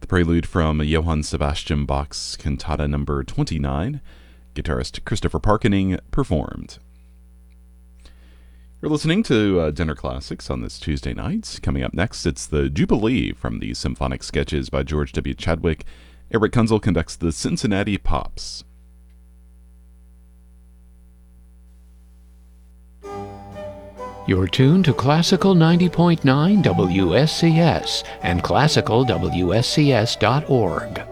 prelude from Johann Sebastian Bach's Cantata No. 29, guitarist Christopher Parkening performed. You're listening to Dinner Classics on this Tuesday night. Coming up next, it's the Jubilee from the Symphonic Sketches by George W. Chadwick. Eric Kunzel conducts the Cincinnati Pops. You're tuned to Classical 90.9 WSCS and classicalwscs.org.